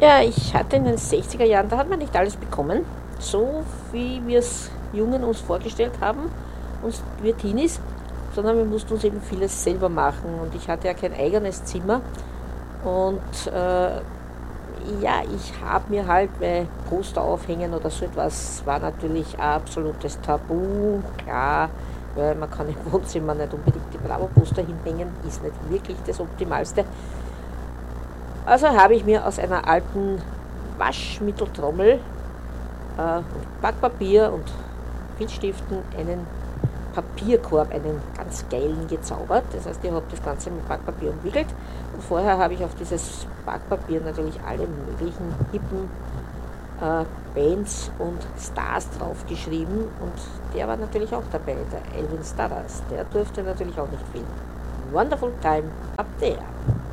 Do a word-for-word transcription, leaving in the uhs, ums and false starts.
Ja, ich hatte in den sechziger Jahren, da hat man nicht alles bekommen, so wie wir es Jungen uns vorgestellt haben, uns wir Teenies, sondern wir mussten uns eben vieles selber machen und ich hatte ja kein eigenes Zimmer und äh, ja, ich habe mir halt bei Poster aufhängen oder so etwas, war natürlich ein absolutes Tabu, klar, weil man kann im Wohnzimmer nicht unbedingt die Bravo-Poster hinhängen, ist nicht wirklich das Optimalste. Also habe ich mir aus einer alten Waschmitteltrommel äh, und Backpapier und Filzstiften einen Papierkorb, einen ganz geilen gezaubert. Das heißt, ich habe das Ganze mit Backpapier umwickelt und vorher habe ich auf dieses Backpapier natürlich alle möglichen hippen äh, Bands und Stars draufgeschrieben und der war natürlich auch dabei, der Elvin Stardust. Der durfte natürlich auch nicht fehlen. Wonderful time up there.